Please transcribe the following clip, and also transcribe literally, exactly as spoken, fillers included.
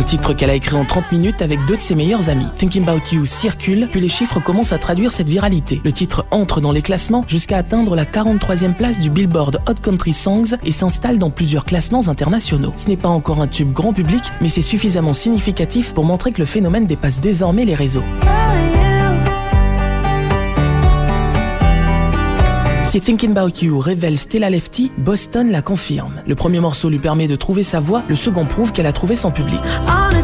titre qu'elle a écrit en trente minutes avec deux de ses meilleurs amis. Thinking About You circule, puis les chiffres commencent à traduire cette viralité. Le titre entre dans les classements jusqu'à atteindre la quarante-troisième place du Billboard Hot Country Songs et s'installe dans plusieurs classements internationaux. Ce n'est pas encore un tube grand public, mais c'est suffisamment significatif pour montrer que le phénomène dépasse désormais les réseaux. Si Thinking About You révèle Stella Lefty, Boston la confirme. Le premier morceau lui permet de trouver sa voix, le second prouve qu'elle a trouvé son public.